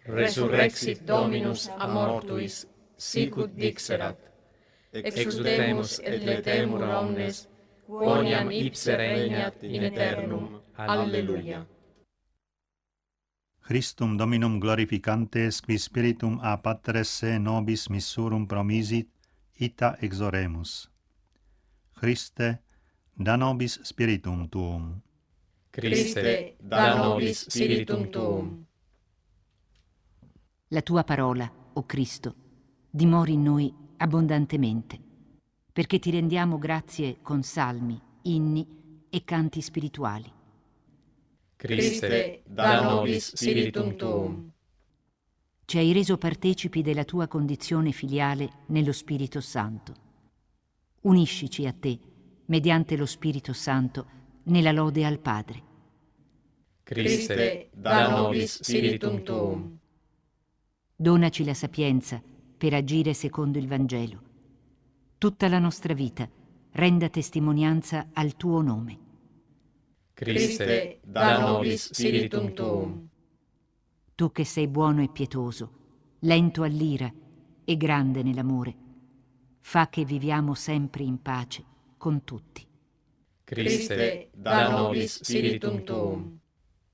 resurrexit Dominus a mortuis, sicut dixerat. Exultemus et letemur omnes, quoniam ipse regnat in aeternum. Alleluia. Christum Dominum glorificantes, qui spiritum a Patres se nobis missurum promisit, ita exoremus. Christe, da nobis spiritum tuum. Christe, da nobis spiritum tuum. La tua parola, o Cristo, dimori in noi abbondantemente, perché ti rendiamo grazie con salmi, inni e canti spirituali. Christe, da nobis spiritum tuum. Ci hai reso partecipi della tua condizione filiale nello Spirito Santo. Uniscici a te, mediante lo Spirito Santo, nella lode al Padre. Christe, da nobis spiritum tuum. Donaci la sapienza per agire secondo il Vangelo. Tutta la nostra vita renda testimonianza al tuo nome. Christe, da nobis spiritum tuum. Tu che sei buono e pietoso, lento all'ira e grande nell'amore, fa che viviamo sempre in pace con tutti. Christe, da nobis spiritum tuum.